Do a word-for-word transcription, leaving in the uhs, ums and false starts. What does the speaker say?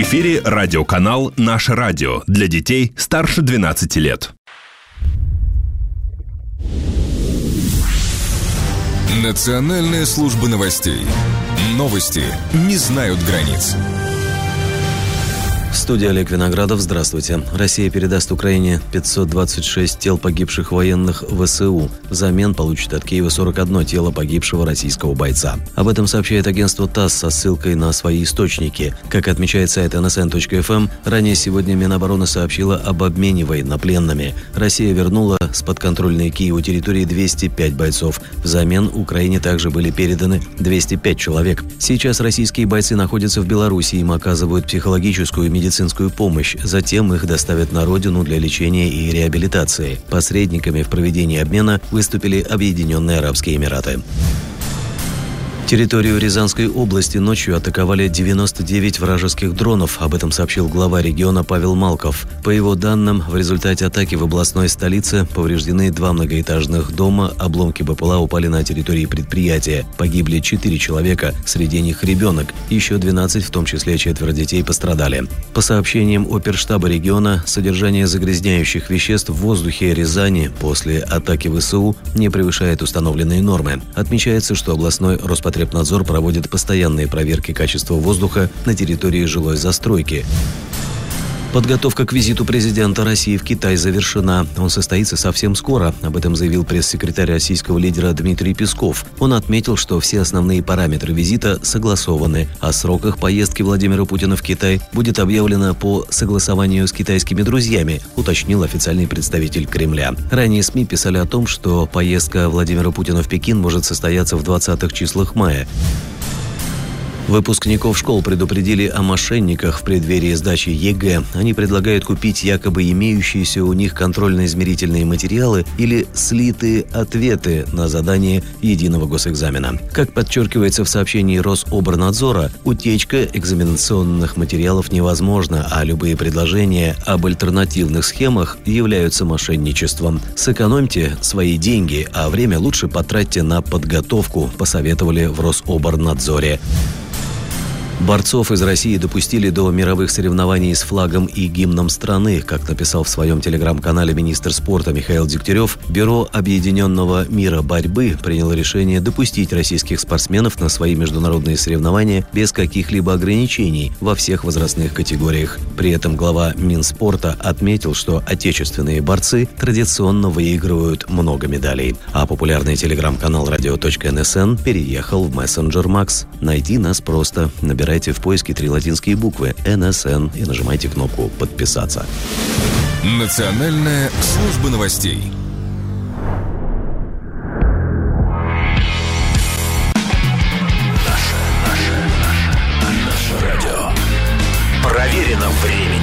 эфире радиоканал «Наше радио» для детей старше двенадцати лет. Национальная служба новостей. Новости не знают границ. В студии Олег Виноградов. Здравствуйте. Россия передаст Украине пятьсот двадцать шесть тел погибших военных ВСУ. Взамен получит от Киева сорок одно тело погибшего российского бойца. Об этом сообщает агентство ТАСС со ссылкой на свои источники. Как отмечает сайт эн эс эн точка эф эм, ранее сегодня Минобороны сообщила об обмене военнопленными. Россия вернула с подконтрольной Киеву территории двести пять бойцов. Взамен Украине также были переданы двести пять человек. Сейчас российские бойцы находятся в Беларуси, им оказывают психологическую и медицинскую медицинскую помощь. Затем их доставят на родину для лечения и реабилитации. Посредниками в проведении обмена выступили Объединенные Арабские Эмираты. Территорию Рязанской области ночью атаковали девяносто девять вражеских дронов. Об этом сообщил глава региона Павел Малков. По его данным, в результате атаки в областной столице повреждены два многоэтажных дома, обломки БПЛА упали на территории предприятия. Погибли четыре человека, среди них ребенок. Еще двенадцать, в том числе четверо детей, пострадали. По сообщениям оперштаба региона, содержание загрязняющих веществ в воздухе Рязани после атаки ВСУ не превышает установленные нормы. Отмечается, что областной Роспотребнадзор Роспотребнадзор проводит постоянные проверки качества воздуха на территории жилой застройки. Подготовка к визиту президента России в Китай завершена. Он состоится совсем скоро. Об этом заявил пресс-секретарь российского лидера Дмитрий Песков. Он отметил, что все основные параметры визита согласованы. О сроках поездки Владимира Путина в Китай будет объявлено по согласованию с китайскими друзьями, уточнил официальный представитель Кремля. Ранее СМИ писали о том, что поездка Владимира Путина в Пекин может состояться в двадцатых числах мая. Выпускников школ предупредили о мошенниках в преддверии сдачи ЕГЭ. Они предлагают купить якобы имеющиеся у них контрольно-измерительные материалы или слитые ответы на задание единого госэкзамена. Как подчеркивается в сообщении Рособорнадзора, утечка экзаменационных материалов невозможна, а любые предложения об альтернативных схемах являются мошенничеством. Сэкономьте свои деньги, а время лучше потратьте на подготовку, посоветовали в Рособорнадзоре. Борцов из России допустили до мировых соревнований с флагом и гимном страны. Как написал в своем телеграм-канале министр спорта Михаил Дегтярев, Бюро Объединенного мира борьбы приняло решение допустить российских спортсменов на свои международные соревнования без каких-либо ограничений во всех возрастных категориях. При этом глава Минспорта отметил, что отечественные борцы традиционно выигрывают много медалей. А популярный телеграм-канал радио точка эн эс эн переехал в мессенджер Макс. Найди нас просто. Набирайте в поиске три латинские буквы эн эс эн и нажимайте кнопку «Подписаться». Национальная служба новостей. Наше, наше, наше, наше радио. Проверено временем.